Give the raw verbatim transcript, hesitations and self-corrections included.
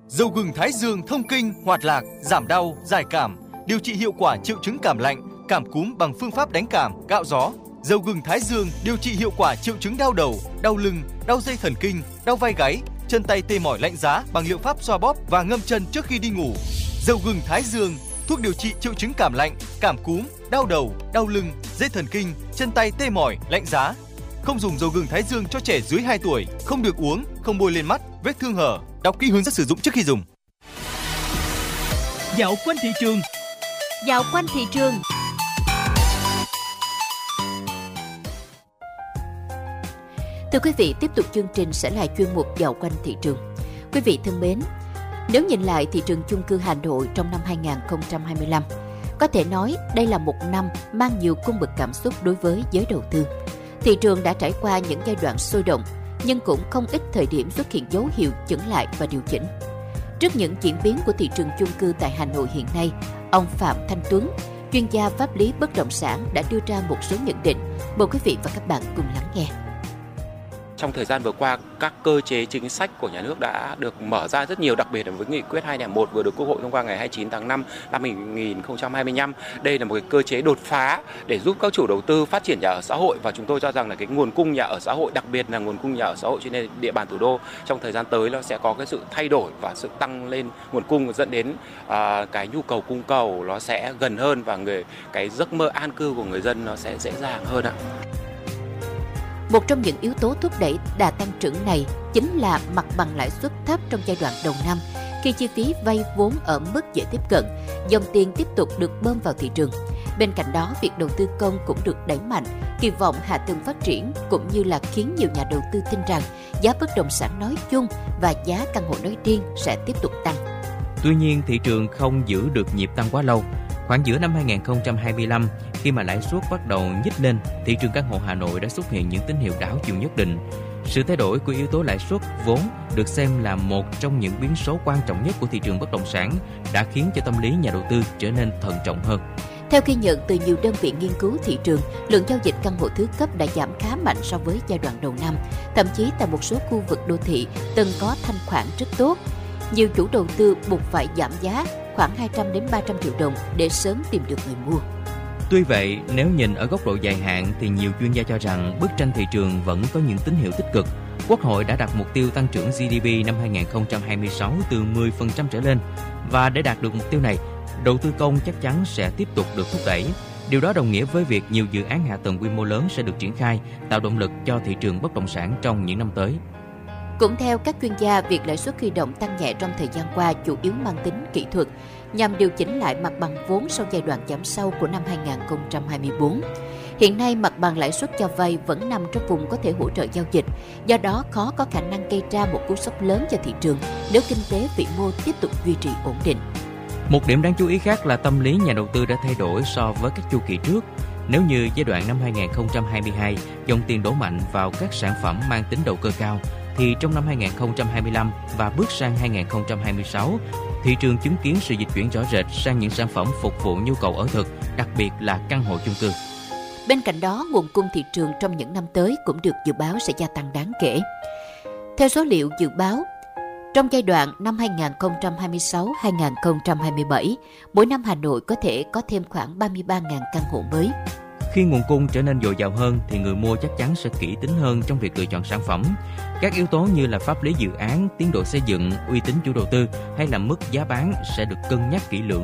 Dầu gừng Thái Dương thông kinh, hoạt lạc, giảm đau, giải cảm, điều trị hiệu quả triệu chứng cảm lạnh, cảm cúm bằng phương pháp đánh cảm, gạo gió. Dầu gừng Thái Dương điều trị hiệu quả triệu chứng đau đầu, đau lưng, đau dây thần kinh, đau vai gáy, chân tay tê mỏi lạnh giá bằng liệu pháp xoa bóp và ngâm chân trước khi đi ngủ. Dầu gừng Thái Dương, thuốc điều trị triệu chứng cảm lạnh, cảm cúm, đau đầu, đau lưng, dây thần kinh, chân tay tê mỏi, lạnh giá. Không dùng dầu gừng Thái Dương cho trẻ dưới hai tuổi, không được uống, không bôi lên mắt, vết thương hở. Đọc kỹ hướng dẫn sử dụng trước khi dùng. Dạo quanh thị trường. Dạo quanh thị trường. Thưa quý vị, tiếp tục chương trình sẽ là chuyên mục Dạo quanh thị trường. Quý vị thân mến, nếu nhìn lại thị trường chung cư Hà Nội trong năm hai không hai lăm, có thể nói đây là một năm mang nhiều cung bậc cảm xúc đối với giới đầu tư. Thị trường đã trải qua những giai đoạn sôi động, nhưng cũng không ít thời điểm xuất hiện dấu hiệu chững lại và điều chỉnh. Trước những diễn biến của thị trường chung cư tại Hà Nội hiện nay, ông Phạm Thanh Tuấn, chuyên gia pháp lý bất động sản đã đưa ra một số nhận định. Mời quý vị và các bạn cùng lắng nghe. Trong thời gian vừa qua, các cơ chế chính sách của nhà nước đã được mở ra rất nhiều, đặc biệt là với nghị quyết hai không một vừa được Quốc hội thông qua ngày hai mươi chín tháng năm năm hai không hai lăm. Đây là một cái cơ chế đột phá để giúp các chủ đầu tư phát triển nhà ở xã hội, và chúng tôi cho rằng là cái nguồn cung nhà ở xã hội, đặc biệt là nguồn cung nhà ở xã hội trên địa bàn thủ đô trong thời gian tới nó sẽ có cái sự thay đổi và sự tăng lên nguồn cung, dẫn đến uh, cái nhu cầu cung cầu nó sẽ gần hơn và người cái giấc mơ an cư của người dân nó sẽ dễ dàng hơn ạ. Một trong những yếu tố thúc đẩy đà tăng trưởng này chính là mặt bằng lãi suất thấp trong giai đoạn đầu năm, khi chi phí vay vốn ở mức dễ tiếp cận, dòng tiền tiếp tục được bơm vào thị trường. Bên cạnh đó, việc đầu tư công cũng được đẩy mạnh, kỳ vọng hạ tầng phát triển cũng như là khiến nhiều nhà đầu tư tin rằng giá bất động sản nói chung và giá căn hộ nói riêng sẽ tiếp tục tăng. Tuy nhiên, thị trường không giữ được nhịp tăng quá lâu. Khoảng giữa năm hai không hai lăm, khi mà lãi suất bắt đầu nhích lên, thị trường căn hộ Hà Nội đã xuất hiện những tín hiệu đảo chiều nhất định. Sự thay đổi của yếu tố lãi suất vốn được xem là một trong những biến số quan trọng nhất của thị trường bất động sản, đã khiến cho tâm lý nhà đầu tư trở nên thận trọng hơn. Theo ghi nhận từ nhiều đơn vị nghiên cứu thị trường, lượng giao dịch căn hộ thứ cấp đã giảm khá mạnh so với giai đoạn đầu năm. Thậm chí tại một số khu vực đô thị từng có thanh khoản rất tốt. Nhiều chủ đầu tư buộc phải giảm giá khoảng hai trăm đến ba trăm triệu đồng để sớm tìm được người mua. Tuy vậy, nếu nhìn ở góc độ dài hạn thì nhiều chuyên gia cho rằng bức tranh thị trường vẫn có những tín hiệu tích cực. Quốc hội đã đặt mục tiêu tăng trưởng giê đê pê năm hai không hai sáu từ mười phần trăm trở lên, và để đạt được mục tiêu này, đầu tư công chắc chắn sẽ tiếp tục được thúc đẩy. Điều đó đồng nghĩa với việc nhiều dự án hạ tầng quy mô lớn sẽ được triển khai, tạo động lực cho thị trường bất động sản trong những năm tới. Cũng theo các chuyên gia, việc lãi suất huy động tăng nhẹ trong thời gian qua chủ yếu mang tính kỹ thuật, nhằm điều chỉnh lại mặt bằng vốn sau giai đoạn giảm sâu của năm hai không hai tư. Hiện nay, mặt bằng lãi suất cho vay vẫn nằm trong vùng có thể hỗ trợ giao dịch, do đó khó có khả năng gây ra một cú sốc lớn cho thị trường nếu kinh tế vĩ mô tiếp tục duy trì ổn định. Một điểm đáng chú ý khác là tâm lý nhà đầu tư đã thay đổi so với các chu kỳ trước. Nếu như giai đoạn năm hai không hai hai, dòng tiền đổ mạnh vào các sản phẩm mang tính đầu cơ cao, thì trong năm hai không hai lăm và bước sang hai không hai sáu, thị trường chứng kiến sự dịch chuyển rõ rệt sang những sản phẩm phục vụ nhu cầu ở thực, đặc biệt là căn hộ chung cư. Bên cạnh đó, nguồn cung thị trường trong những năm tới cũng được dự báo sẽ gia tăng đáng kể. Theo số liệu dự báo, trong giai đoạn năm hai không hai sáu đến hai không hai bảy, mỗi năm Hà Nội có thể có thêm khoảng ba mươi ba nghìn căn hộ mới. Khi nguồn cung trở nên dồi dào hơn thì người mua chắc chắn sẽ kỹ tính hơn trong việc lựa chọn sản phẩm. Các yếu tố như là pháp lý dự án, tiến độ xây dựng, uy tín chủ đầu tư hay là mức giá bán sẽ được cân nhắc kỹ lưỡng